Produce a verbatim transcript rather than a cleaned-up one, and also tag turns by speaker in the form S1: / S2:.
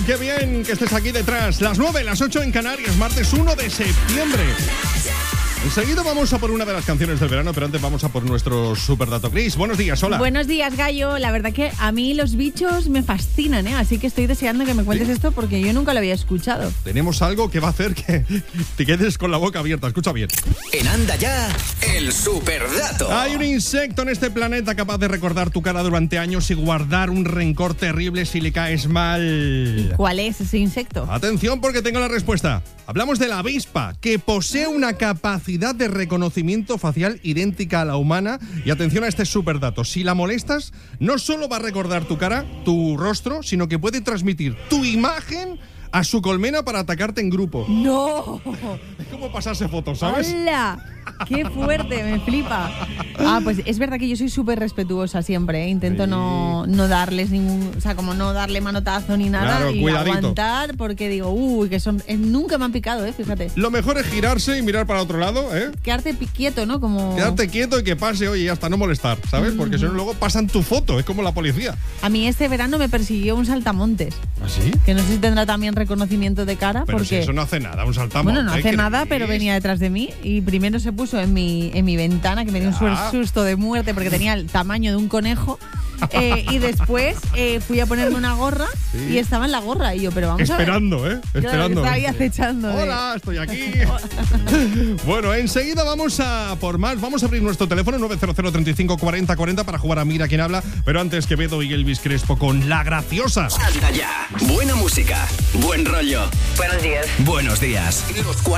S1: qué bien que estés aquí detrás. Las nueve, las ocho en Canarias, martes uno de septiembre. Enseguida vamos a por una de las canciones del verano, pero antes vamos a por nuestro superdato. Chris, buenos días, hola.
S2: Buenos días, Gallo. La verdad que a mí los bichos me fascinan, ¿eh? Así que estoy deseando que me cuentes
S1: ¿Sí?
S2: esto porque yo nunca lo había escuchado.
S1: Tenemos algo que va a hacer que te quedes con la boca abierta. Escucha bien.
S3: En Anda Ya, el superdato.
S1: Hay un insecto en este planeta capaz de recordar tu cara durante años y guardar un rencor terrible si le caes mal.
S2: ¿Cuál es ese insecto?
S1: Atención porque tengo la respuesta. Hablamos de la avispa, que posee una capacidad de reconocimiento facial idéntica a la humana. Y atención a este superdato. Si la molestas, no solo va a recordar tu cara, tu rostro, sino que puede transmitir tu imagen a su colmena para atacarte en grupo.
S2: ¡No!
S1: Es como pasarse fotos, ¿sabes?
S2: ¡Hola! ¡Qué fuerte! Me flipa. Ah, pues es verdad que yo soy súper respetuosa siempre, ¿eh? Intento
S1: Sí.
S2: no, no darles ningún... O sea, como no darle manotazo ni nada.
S1: Claro,
S2: y
S1: cuidadito.
S2: aguantar porque digo, uy, que son... eh, nunca me han picado, ¿eh? Fíjate.
S1: Lo mejor es girarse y mirar para otro lado, ¿eh?
S2: Quedarte pi- quieto, ¿no? Como...
S1: Quedarte quieto y que pase, oye, hasta no molestar, ¿sabes? Porque si no luego pasan tu foto, es como la policía.
S2: A mí este verano me persiguió un saltamontes.
S1: ¿Ah, sí?
S2: Que no sé si tendrá también reconocimiento de cara.
S1: Pero
S2: porque
S1: si eso no hace nada, un saltamonte.
S2: Bueno, no hace
S1: ¿qué
S2: nada,
S1: dices?
S2: pero venía detrás de mí y primero se puso en mi, en mi ventana, que me dio un
S1: Ya.
S2: su- susto de muerte porque tenía el tamaño de un conejo. Eh, y después eh, fui a ponerme una gorra
S1: Sí.
S2: y estaba en la gorra. Y yo, pero vamos
S1: Esperando,
S2: a
S1: ¿eh?
S2: ver. Claro,
S1: Esperando.
S2: estaba ahí acechando. de-
S1: Hola, estoy aquí. Bueno, enseguida vamos a por más. Vamos a abrir nuestro teléfono nueve cero cero, treinta y cinco, cuarenta, cuarenta para jugar a Mira quién habla. Pero antes, Quevedo y Elvis Crespo con La Graciosa.
S3: Anda Ya. Buena música, buen rollo.
S4: Buenos días.
S3: Buenos días. Los